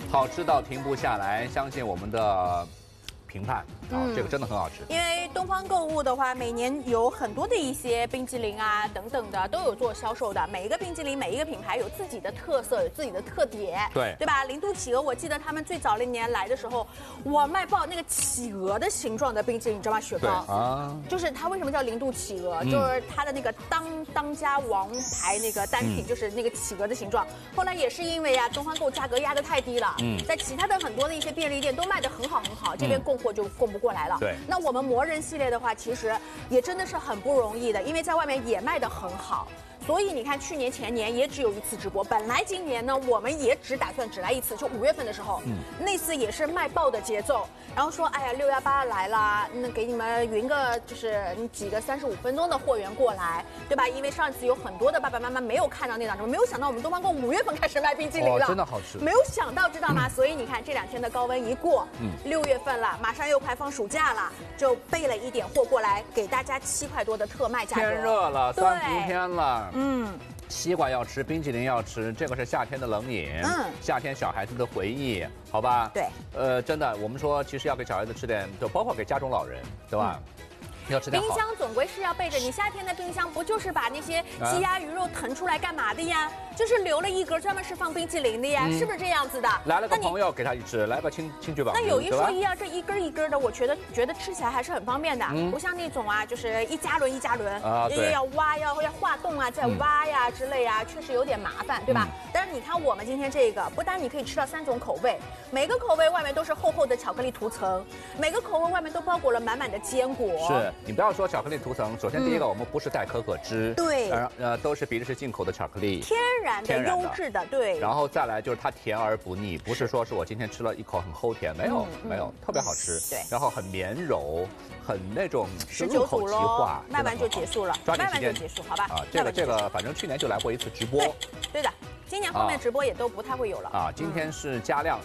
好吃到停不下来，相信我们的评判啊，这个真的很好吃。 因为东方购物的话，每年有很多的一些冰激凌啊等等的都有做销售的。每一个冰激凌，每一个品牌有自己的特色，有自己的特点，对吧？零度企鹅，我记得他们最早那年来的时候，哇，卖爆那个企鹅的形状的冰激凌，你知道吗？雪糕啊，就是它为什么叫零度企鹅？就是它的那个当家王牌那个单品，就是那个企鹅的形状。后来也是因为啊，东方购价格压得太低了，在其他的很多的一些便利店都卖得很好很好，这边供货就供不过来了。 对， 那我们魔人系列的话，其实也真的是很不容易的，因为在外面也卖得很好。所以你看，去年前年也只有一次直播。本来今年呢，我们也打算只来一次，就5月份的时候，那次也是卖爆的节奏。然后说，哎呀，618来啦，那给你们匀个就是你几个35分钟的货源过来，对吧？因为上次有很多的爸爸妈妈没有看到那档直播，没有想到我们东方购5月份开始卖冰激凌了， 真的好吃。 没有想到，知道吗？所以你看这2天的高温一过，6月份了，马上又快放暑假了，就备了一点货过来，给大家7块多的特卖价格。 天热了，3伏天了。西瓜要吃，冰淇淋要吃，这个是夏天的冷饮，夏天小孩子的回忆，好吧？ 对， 真的，我们说其实要给小孩子吃点，就包括给家中老人，对吧？要吃点好。 冰箱总归是要备着，你夏天的冰箱不就是把那些鸡鸭鱼肉腾出来干嘛的呀？就是留了一格专门是放冰淇淋的呀，是不是这样子的？ 来了个朋友给他一只，来个亲戚吧。 那有一说一啊，这一根一根的，我觉得吃起来还是很方便的，不像那种啊，就是一加仑，要挖要化冻啊，再挖呀之类啊，确实有点麻烦，对吧？但是你看我们今天这个，不但你可以吃到3种口味，每个口味外面都是厚厚的巧克力涂层，每个口味外面都包裹了满满的坚果。 是你不要说巧克力涂层，首先第一个我们不是带可可脂， 对， 都是比利时进口的巧克力， 天然的优质的，对。 然后再来就是它甜而不腻，不是说是我今天吃了一口很齁甜，没有，特别好吃。 对， 然后很绵柔，很那种 19组喽，卖完就结束了， 抓紧时间结束，好吧？ 啊，这个反正去年就来过一次直播， 对的。今年后面直播也都不太会有了啊。今天是加量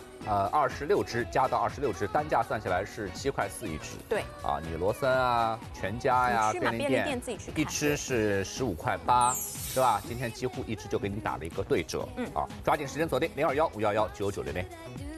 ，26只加到26只，单价算起来是7块4一只。 对啊，你罗森啊、全家呀、 便利店自己去看， 一只是15块8，是吧？今天几乎一只就给你打了一个对折。抓紧时间锁定021-511-9960。